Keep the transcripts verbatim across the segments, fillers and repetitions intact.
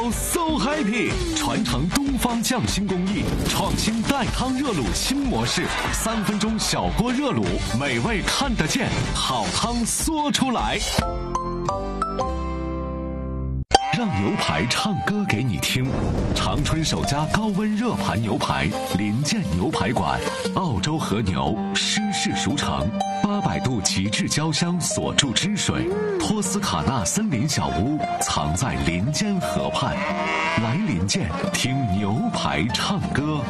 So Happy 传承东方匠心工艺，创新带汤热卤新模式，三分钟小锅热卤，美味看得见，好汤说出来。让牛排唱歌给你听，长春首家高温热盘牛排林建牛排馆，澳洲和牛湿式熟成，八百度极致焦香锁住汁水，托斯卡纳森林小屋藏在林间河畔，来林建听牛排唱歌。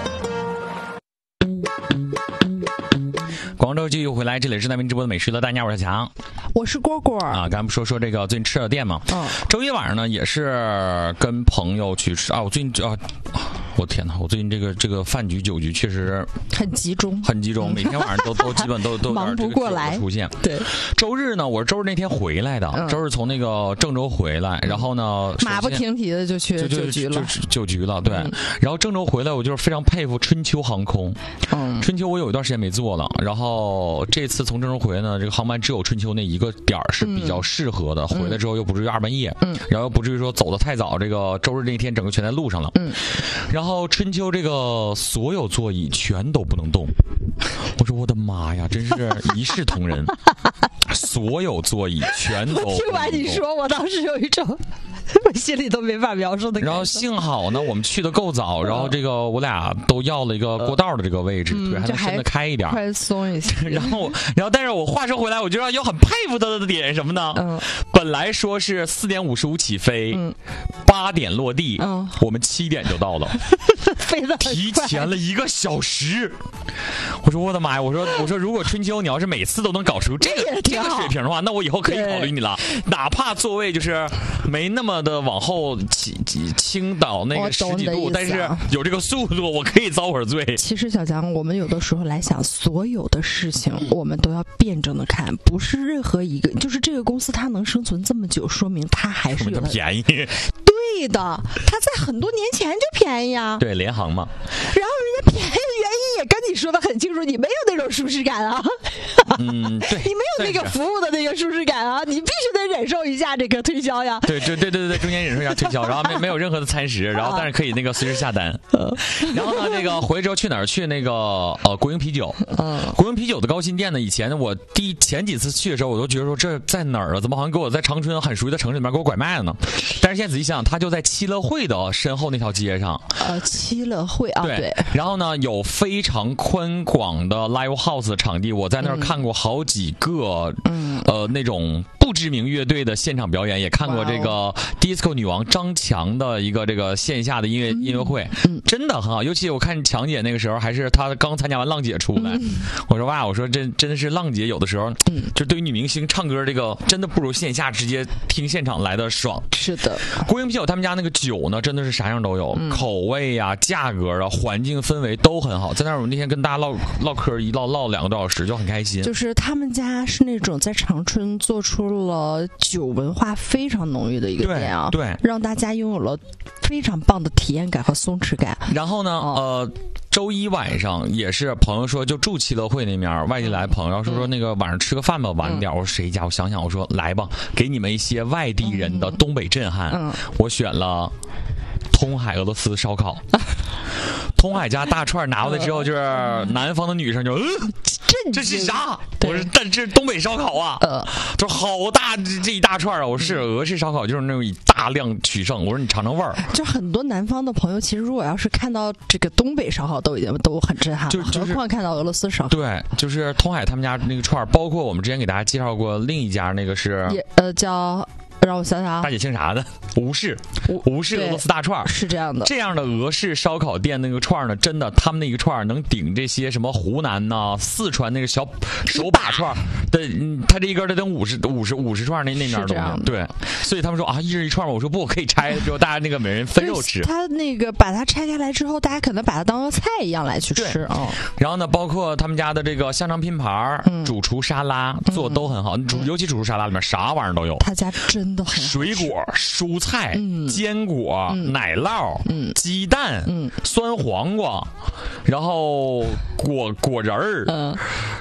广州继续回来，这里是大明直播的美食乐，大家好，我是强， 我是蝈蝈啊。刚才不说说这个最近吃的店嘛， 嗯， 周一晚上呢也是跟朋友去吃啊。我最近啊，我天哪，我最近这个这个饭局酒局确实很集中， 很集中，每天晚上都都基本都都忙不过来出现。 对， 周日呢，我是周日那天回来的，嗯、周日从那个郑州回来，然后呢， 马不停蹄的就去就酒局了， 就酒局了，对。嗯、然后郑州回来，我就是非常佩服春秋航空，嗯，春秋我有一段时间没坐了，然后这次从郑州回来呢，这个航班只有春秋那一个点儿是比较适合的，嗯、回来之后又不至于二半夜，嗯，然后又不至于说走得太早，这个周日那天整个全在路上了，嗯，然后春秋这个所有座椅全都不能动，我说我的妈呀，真是一视同仁，所有座椅全都不能动。 听完你说，我当时有一种我心里都没法描述的感觉。 然后幸好呢，我们去的够早，然后这个我俩都要了一个过道的这个位置， 嗯、 对，还能伸得开一点， 快松一些。 然后，然后，但是我话说回来，我觉得有很佩服他的点什么呢？嗯，本来说是四点五十五起飞，嗯，八点落地，嗯，我们七点就到了， 飞得提前了一个小时。我说我的妈呀！我说我说，如果春秋你要是每次都能搞出这个这个水平的话，那我以后可以考虑你了。哪怕座位就是没那么的往后倾倾倒那个十几度，但是有这个速度，我可以遭会儿罪。 其实小强，我们有的时候来想，所有的事情我们都要辩证的看，不是任何一个，就是这个公司它能生存这么久，说明它还是有它便宜。 对的，它在很多年前就便宜啊。 对，联航嘛。 然后人家便宜的原因也跟你说的很清楚，你没有那种舒适感啊。 嗯，对， 你没有那个服务的那个舒适感啊，你必须得忍受一下这个推销呀。 对，对，对，对，对，中间忍受一下推销，然后没没有任何的餐食，然后但是可以那个随时下单。然后呢，这个回来之后去哪儿？去那个呃国营啤酒。嗯，国营啤酒的高新店呢，以前我第前几次去的时候，我都觉得说这在哪儿啊？怎么好像给我在长春很熟悉的城市里面给我拐卖了呢？但是现在仔细想想，它就在七乐汇的身后那条街上。 呃，七乐汇啊，对。对， 然后呢，有非常宽广的 live house 场地，我在那儿看过好几个，嗯，呃，那种不知名乐队的现场表演，也看过这个 disco 女王张强的一个这个线下的音乐、嗯、音乐会，嗯，真的很好。尤其我看强姐那个时候，还是她刚参加完浪姐出来，嗯、我说哇，我说真真的是浪姐有的时候，嗯，就对于女明星唱歌这个，真的不如线下直接听现场来的爽。 是的， 国营啤酒他们家那个酒呢，真的是啥样都有，嗯、口味呀、啊、价格啊、环境氛围都很好。在那儿我那天跟大家唠唠嗑，一唠唠两个多小时，就很开心。 就是他们家是那种在长春做出了酒文化非常浓郁的一个店啊， 对，对， 让大家拥有了非常棒的体验感和松弛感。 然后呢，哦、呃。周一晚上也是朋友说就住七乐汇那面，外地来朋友说说那个晚上吃个饭吧，晚点。我说谁家？我想想，我说来吧，给你们一些外地人的东北震撼。嗯、我选了通海俄罗斯烧烤。通海家大串拿过来之后，就是南方的女生就嗯，这是啥？我说但这是东北烧烤啊，呃，就好大这一大串啊！我说是俄式烧烤，就是那种以大量取胜。我说你尝尝味儿。 就很多南方的朋友，其实如果要是看到这个东北烧烤，都已经都很震撼了，就就是、何况看到俄罗斯烧烤。 对，就是通海他们家那个串，包括我们之前给大家介绍过另一家那个是也呃叫。让我想想， 大姐姓啥的？吴氏，吴氏俄罗斯大串是这样的。 这样的俄式烧烤店那个串呢，真的，他们那个串能顶这些什么湖南呐、四川那个小手把串的，他这一根得等五十五十五十串那那面东西。对，所以他们说啊，一人一串嘛。我说不，我可以拆了之后，大家那个每人分肉吃。 他那个把它拆开来之后，大家可能把它当个菜一样来去吃啊。 然后呢，包括他们家的这个香肠拼盘、嗯、主厨沙拉做的都很好，主、嗯、尤其主厨沙拉里面啥玩意儿都有。 他家真的很好。 水果、蔬菜、嗯、坚果、嗯、奶酪、嗯、鸡蛋、嗯、酸黄瓜，然后果果仁儿，嗯、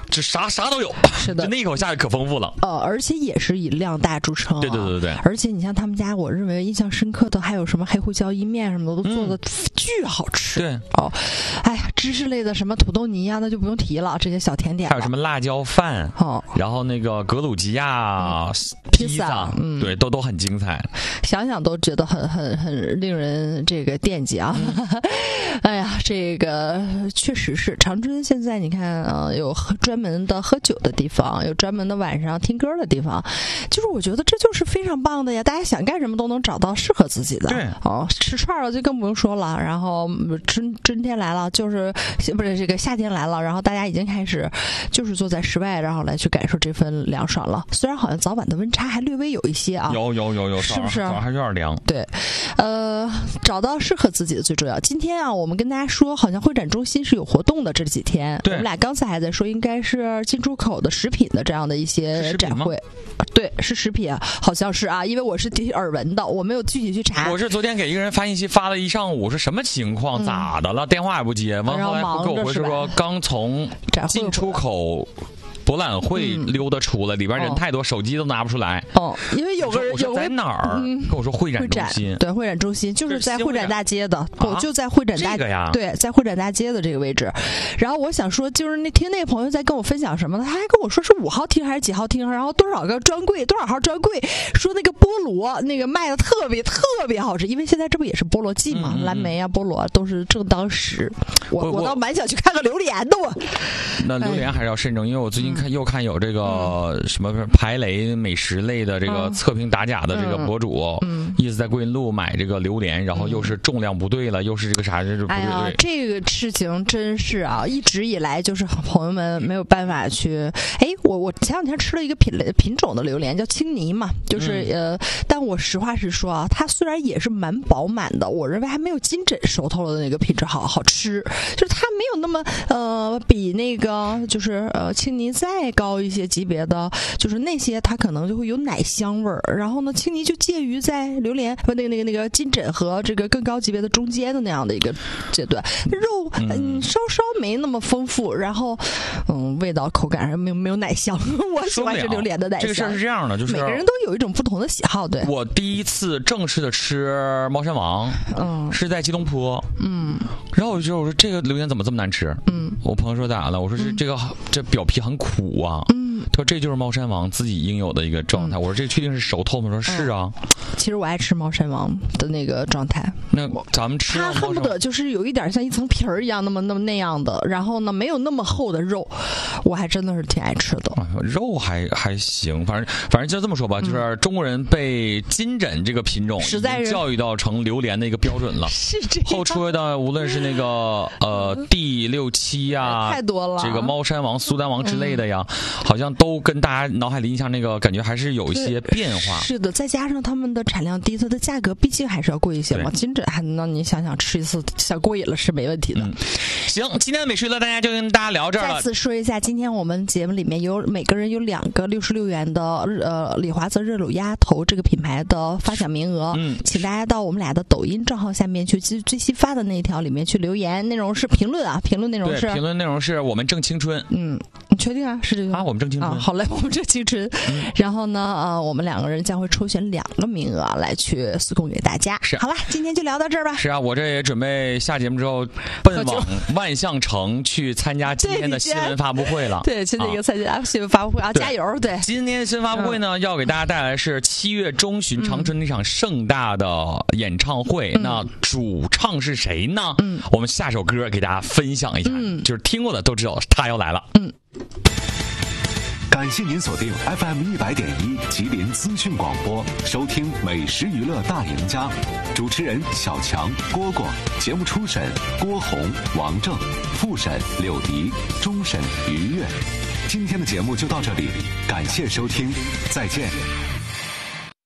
这啥啥都有。 是的， 就那一口下去可丰富了。 呃，而且也是以量大著称、啊。 对对对对。 而且你像他们家，我认为印象深刻的还有什么黑胡椒意面什么的，都做的巨好吃。 对、 嗯、哦，哎呀，芝士类的什么土豆泥啊，那就不用提了，这些小甜点。 还有什么辣椒饭，哦，然后那个格鲁吉亚、嗯、披萨，嗯，对，都都很精彩。 想想都觉得很很很令人这个惦记啊！嗯、哎呀，这个确实是长春现在你看啊、呃，有专门的喝酒的地方，有专门的晚上听歌的地方，就是我觉得这就是非常棒的呀！大家想干什么都能找到适合自己的。 对， 哦，吃串了就更不用说了。然后春春天来了，就是不是这个夏天来了，然后大家已经开始就是坐在室外，然后来去感受这份凉爽了。虽然好像早晚的温差还略微有一些啊， 有有有有， 是不是？ 早上还是有点凉。 对，呃，找到适合自己的最重要。今天啊，我们跟大家说，好像会展中心是有活动的，这几天。 对， 我们俩刚才还在说，应该是进出口的食品的这样的一些展会。对，是食品，好像是啊，因为我是耳闻的，我没有具体去查。 我是昨天给一个人发信息，发了一上午，是什么情况？嗯、咋的了？电话也不接，完后来不给我回说，刚从进出口博览会溜达出来，嗯、里边人太多，哦、手机都拿不出来。 哦，因为有个人有在哪儿、嗯、跟我说会展中心， 对，会展中心就是在会展大街的，我、啊、就在会展大、 这个呀， 对，在会展大街的这个位置。然后我想说，就是那听那个朋友在跟我分享什么呢？他还跟我说是五号厅还是几号厅，然后多少个专柜，多少号专柜，说那个菠萝那个卖的特别特别好吃，因为现在这不也是菠萝季嘛，嗯、蓝莓啊、菠萝都是正当时。我我倒蛮想去看个榴莲的我。 那榴莲还是要慎重，因为我最近看、嗯、又看有这个什么排雷美食类的这个测评打假的这个博主，嗯，一直在桂林路买这个榴莲，然后又是重量不对了，又是这个啥，这是不对对。 哎呀，这个事情真是啊，一直以来就是朋友们没有办法去。哎，我我前两天吃了一个品类品种的榴莲，叫青泥嘛，就是、嗯、呃，但我实话实说啊，它虽然也是蛮饱满的，我认为还没有金枕熟透了的那个品质好好吃，就是它没有那么呃比那个就是呃青泥再高一些级别的，就是那些它可能就会有奶香味儿，然后呢，青泥就介于在榴莲不那个那个那个金枕和这个更高级别的中间的那样的一个阶段，肉嗯稍稍没那么丰富，然后嗯味道口感上没有没有奶香，我喜欢吃榴莲的奶香。 这个事儿是这样的，就是每个人都有一种不同的喜好。对， 我第一次正式的吃猫山王，嗯，是在吉隆坡，嗯，然后我就觉得我说这个榴莲怎么这么难吃？嗯，我朋友说咋了？我说这、嗯、这个这表皮很苦啊，嗯，他说这就是猫山王自己应有的一个状态。嗯、我说这确定是熟透吗？说是啊、嗯。 其实我爱吃猫山王的那个状态。 那咱们吃它恨不得就是有一点像一层皮儿一样，那么那么那样的，然后呢没有那么厚的肉，我还真的是挺爱吃的。 哎、肉还还行，反正反正就这么说吧，嗯、就是中国人被金枕这个品种实在是教育到成榴莲的一个标准了。 是这样。 后出来的无论是那个呃第六七啊， 太多了， 这个猫山王、苏丹王之类的呀，嗯、好像都跟大家脑海里印象那个感觉还是有一些变化。 是的，再加上他们的产量低，它的价格毕竟还是要贵一些嘛。金枕还能让你想想吃一次想过瘾了是没问题的。嗯、 行，今天的美食乐大家就跟大家聊这儿了。 再次说一下，今天我们节目里面有每个人有两个六十六元的呃李华泽热卤鸭头这个品牌的发奖名额，嗯，请大家到我们俩的抖音账号下面去最最新发的那一条里面去留言，内容是评论啊，评论内容是评论内容是我们正青春， 嗯，你确定啊？是这个啊？我们正青春， 啊、好嘞，我们正青春。嗯、然后呢，呃，我们两个人将会抽选两个名额来去送给大家。 是， 好了，今天就聊到这儿吧。 是啊，我这也准备下节目之后奔往万象城去参加今天的新闻发布会了。 对，去那个参加新闻发布会啊，加油！对， 今天的新闻发布会呢，嗯、要给大家带来是七月中旬长春那场盛大的演唱会。嗯、那主唱是谁呢？嗯，我们下首歌给大家分享一下，嗯、就是听过的都知道他要来了。嗯。 感谢您锁定 F M 一百点一吉林资讯广播，收听美食娱乐大赢家。主持人小强、蝈蝈，节目初审郭红、王正，复审柳迪，终审于悦。今天的节目就到这里，感谢收听，再见。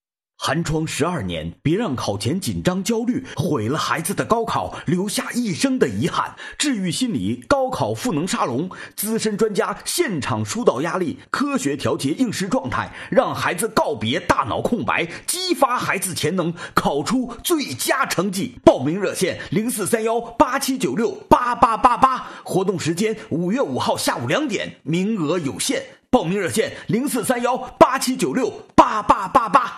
寒窗十二年，别让考前紧张焦虑毁了孩子的高考，留下一生的遗憾。治愈心理高考赋能沙龙，资深专家现场疏导压力，科学调节应试状态，让孩子告别大脑空白，激发孩子潜能，考出最佳成绩。报名热线零四三幺八七九六八八八八，活动时间五月五号下午两点，名额有限。报名热线零四三幺八七九六八八八八。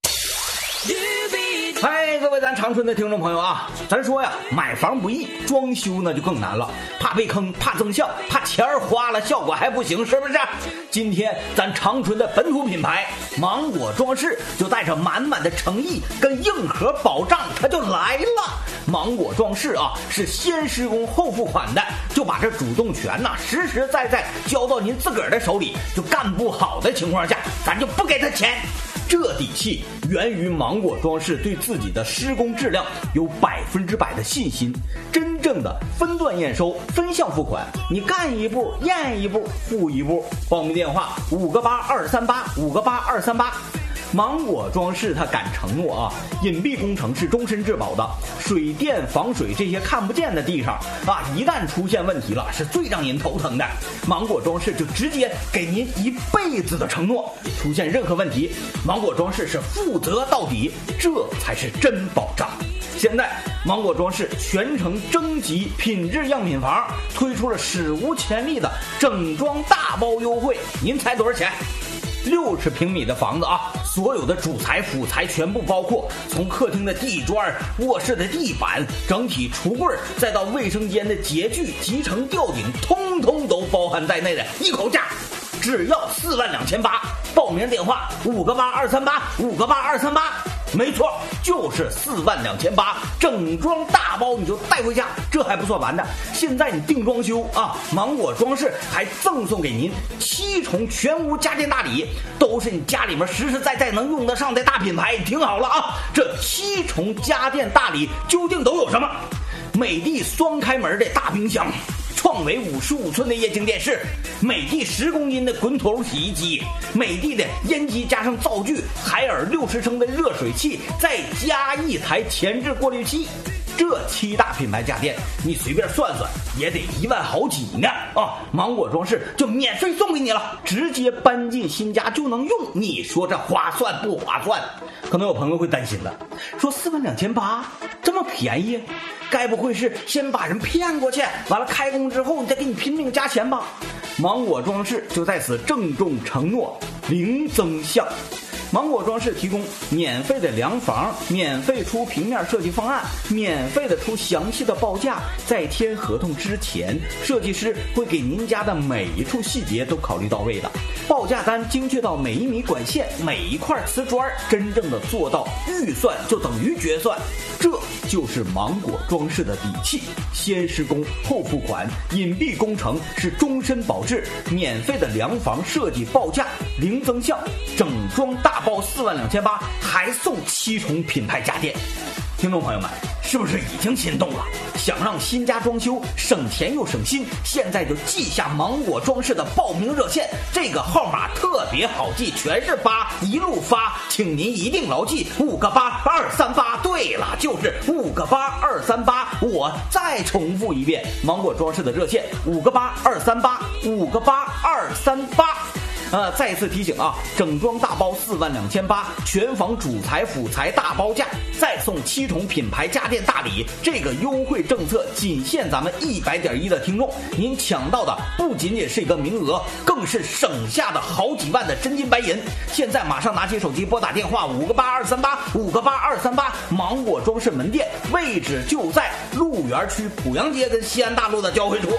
嗨，各位咱长春的听众朋友啊，咱说呀，买房不易，装修呢就更难了，怕被坑，怕增效，怕钱儿花了效果还不行，是不是？今天咱长春的本土品牌芒果装饰就带着满满的诚意跟硬核保障，它就来了。芒果装饰啊，是先施工后付款的，就把这主动权呐、啊、实实在在交到您自个儿的手里，就干不好的情况下，咱就不给他钱。这底气源于芒果装饰对自己的施工质量有百分之百的信心，真正的分段验收、分项付款，你干一步验一步付一步。报名电话五个八二三八五个八二三八。芒果装饰它敢承诺啊，隐蔽工程是终身质保的，水电防水这些看不见的地方啊，一旦出现问题了，是最让人头疼的。芒果装饰就直接给您一辈子的承诺，出现任何问题，芒果装饰是负责到底，这才是真保障。现在芒果装饰全程征集品质样品房，推出了史无前例的整装大包优惠，您猜多少钱？六十平米的房子啊，所有的主材辅材全部包括，从客厅的地砖、卧室的地板、整体橱柜，再到卫生间的洁具、集成吊顶，通通都包含在内的一口价，只要四万两千八。报名电话五个八二三八五个八二三八。没错，就是四万两千八，整装大包你就带回家。这还不算完的，现在你定装修啊，芒果装饰还赠送给您七重全屋家电大礼，都是你家里面实实在在能用得上的大品牌。听好了啊，这七重家电大礼究竟都有什么？美的双开门的大冰箱，创维五十五寸的液晶电视，美的十公斤的滚筒洗衣机，美的的烟机加上灶具，海尔六十升的热水器，再加一台前置过滤器。这七大品牌家电，你随便算算也得一万好几呢啊！芒果装饰就免费送给你了，直接搬进新家就能用，你说这划算不划算？可能有朋友会担心了，说四万两千八这么便宜，该不会是先把人骗过去，完了开工之后你再给你拼命加钱吧？芒果装饰就在此郑重承诺，零增项。芒果装饰提供免费的量房，免费出平面设计方案，免费的出详细的报价。在签合同之前，设计师会给您家的每一处细节都考虑到位的，报价单精确到每一米管线、每一块瓷砖，真正的做到预算就等于决算。这就是芒果装饰的底气，先施工后付款，隐蔽工程是终身保质，免费的量房设计报价零增项，整装大包四万两千八，还送七重品牌家电。听众朋友们，是不是已经心动了？想让新家装修省钱又省心，现在就记下芒果装饰的报名热线，这个号码特别好记，全是八，一路发，请您一定牢记五个八二三八。对了，就是五个八二三八。我再重复一遍，芒果装饰的热线五个八二三八，五个八二三八。呃，再次提醒啊，整装大包四万两千八，全房主材辅材大包价，再送七重品牌家电大礼。这个优惠政策仅限咱们一百点一的听众，您抢到的不仅仅是一个名额，更是省下的好几万的真金白银。现在马上拿起手机拨打电话五个八二三八五个八二三八，芒果装饰门店位置就在鹿园区濮阳街跟西安大路的交汇处。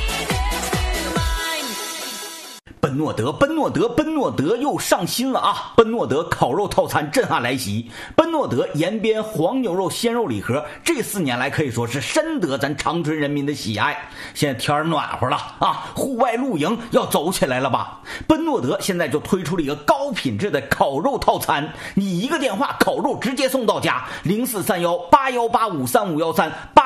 奔诺德，奔诺德，奔诺德又上新了啊！奔诺德烤肉套餐震撼来袭，奔诺德延边黄牛肉鲜肉礼盒，这四年来可以说是深得咱长春人民的喜爱。现在天暖和了啊，户外露营要走起来了吧？奔诺德现在就推出了一个高品质的烤肉套餐，你一个电话烤肉直接送到家，零四三幺八幺八五三五幺三八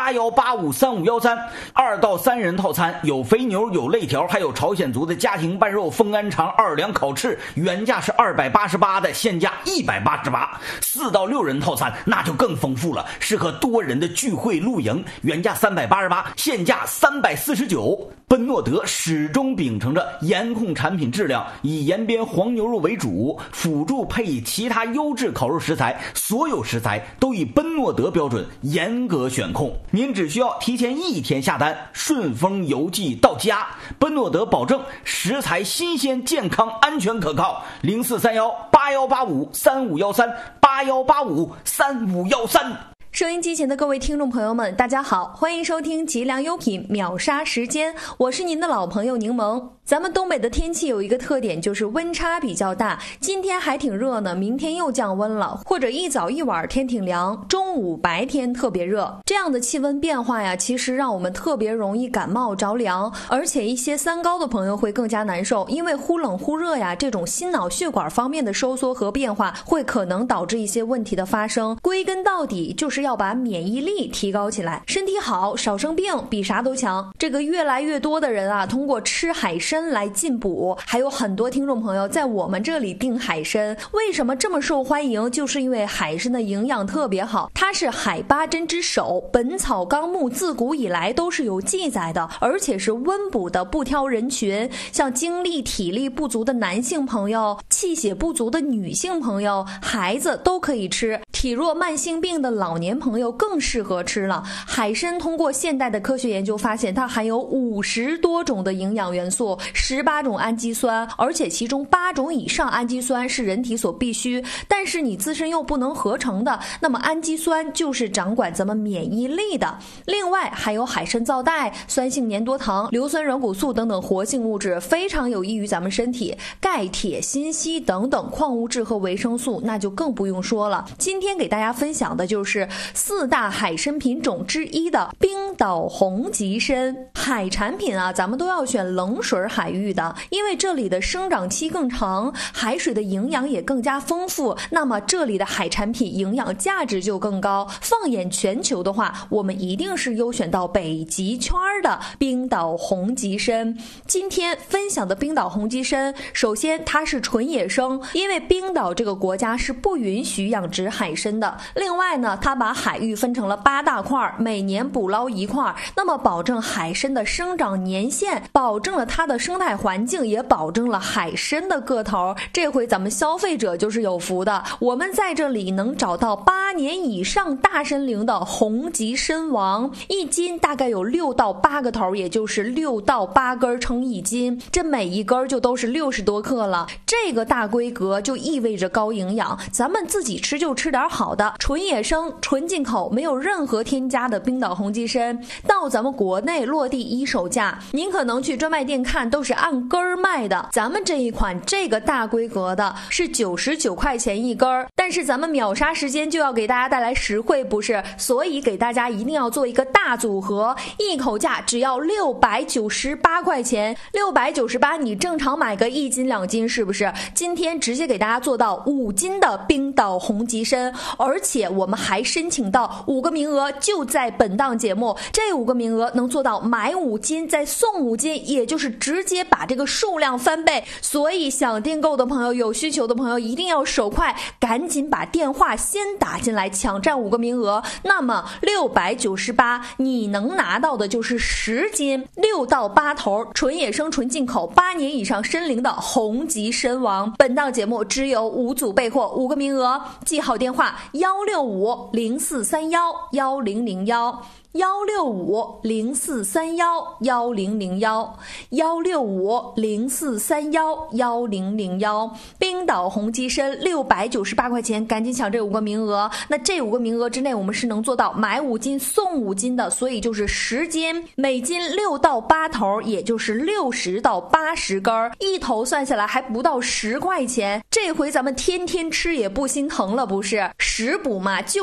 八幺八五三五幺三，二到三人套餐有肥牛有肋条，还有朝鲜族的家庭拌肉、风干肠、二两烤翅，原价是二百八十八的，现价一百八十八。四到六人套餐那就更丰富了，适合多人的聚会露营，原价三百八十八，现价三百四十九。奔诺德始终秉承着严控产品质量，以延边黄牛肉为主，辅助配以其他优质烤肉食材，所有食材都以奔诺德标准严格选控。您只需要提前一天下单，顺丰邮寄到家。奔诺德保证食材新鲜、健康、安全可靠。零四三幺八幺八五三五幺三八幺八五三五幺三。 收音机前的各位听众朋友们，大家好，欢迎收听极良优品秒杀时间，我是您的老朋友柠檬。咱们东北的天气有一个特点，就是温差比较大，今天还挺热呢，明天又降温了，或者一早一晚天挺凉，中午白天特别热。这样的气温变化呀，其实让我们特别容易感冒着凉，而且一些三高的朋友会更加难受，因为忽冷忽热呀，这种心脑血管方面的收缩和变化会可能导致一些问题的发生。归根到底就是要把免疫力提高起来，身体好少生病比啥都强。这个越来越多的人啊，通过吃海参来进补，还有很多听众朋友在我们这里订海参，为什么这么受欢迎？就是因为海参的营养特别好，它是海八珍之首，本草纲目自古以来都是有记载的，而且是温补的，不挑人群，像精力体力不足的男性朋友，气血不足的女性朋友，孩子都可以吃，体弱慢性病的老年朋友更适合吃了。海参通过现代的科学研究发现，它含有五十多种的营养元素，十八种氨基酸，而且其中八种以上氨基酸是人体所必须，但是你自身又不能合成的，那么氨基酸就是掌管咱们免疫力的。另外还有海参皂苷、酸性粘多糖、硫酸软骨素等等活性物质，非常有益于咱们身体。钙、铁、锌、硒等等矿物质和维生素那就更不用说了。今天给大家分享的就是四大海参品种之一的冰岛红极参。海产品啊，咱们都要选冷水海域的，因为这里的生长期更长，海水的营养也更加丰富，那么这里的海产品营养价值就更高。放眼全球的话，我们一定是优选到北极圈的冰岛红极参。今天分享的冰岛红极参，首先它是纯野生，因为冰岛这个国家是不允许养殖海参的。另外呢，它把海域分成了八大块，每年捕捞一块，那么保证海参的生长年限，保证了它的生态环境，也保证了海参的个头。这回咱们消费者就是有福的，我们在这里能找到八年以上大参龄的红极参王，一斤大概有六到八个头，也就是六到八根称一斤，这每一根就都是六十多克了。这个大规格就意味着高营养，咱们自己吃就吃点好的，纯野生、纯进口，没有任何添加的冰岛红极参，到咱们国内落地一手价，您可能去专卖店看都是按根儿卖的，咱们这一款这个大规格的是九十九块钱一根儿，但是咱们秒杀时间就要给大家带来实惠，不是？所以给大家一定要做一个大组合，一口价只要六百九十八块钱，六百九十八，你正常买个一斤两斤是不是？今天直接给大家做到五斤的冰岛红极参，而且我们还申请到五个名额，就在本档节目，这五个名额能做到买五斤再送五斤，也就是直接把这个数量翻倍。所以想订购的朋友，有需求的朋友一定要手快，赶紧把电话先打进来，抢占五个名额。那么六百九十八，你能拿到的就是十斤，六到八头，纯野生、纯进口，八年以上参龄的红极参王。本档节目只有五组备货，五个名额，记好电话幺六五零四三幺幺零零幺。幺六五零四三幺幺零零幺，幺六五零四三幺幺零零幺，冰岛红极参六百九十八块钱，赶紧抢这五个名额。那这五个名额之内，我们是能做到买五斤送五斤的，所以就是十斤，每斤六到八头，也就是六十到八十根，一头算下来还不到十块钱。这回咱们天天吃也不心疼了，不是？食补嘛，就是要让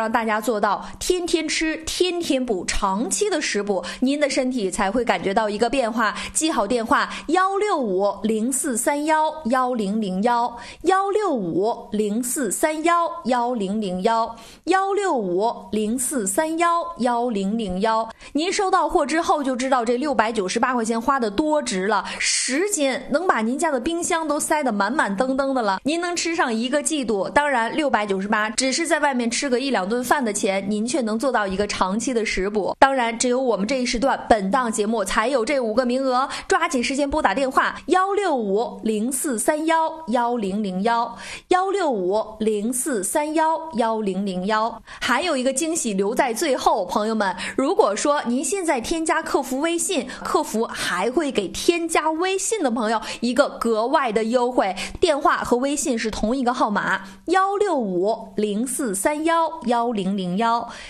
让大家做到天天吃，天天补，长期的食补，您的身体才会感觉到一个变化。记好电话幺六五零四三幺幺零零幺幺六五零四三幺幺零零幺幺六五零四三幺幺零零幺。您收到货之后就知道这六百九十八块钱花的多值了，十斤能把您家的冰箱都塞得满满登登的了，您能吃上一个季度。当然六百九十八只是在外面吃个一两顿饭的钱，您却能做到一个长期的食补。当然只有我们这一时段本档节目才有这五个名额，抓紧时间拨打电话幺六五零四三幺幺零零幺幺六五零四三幺幺零零幺。还有一个惊喜留在最后，朋友们，如果说您现在添加客服微信，客服还会给添加微信的朋友一个格外的优惠，电话和微信是同一个号码幺六五零四三幺幺零零幺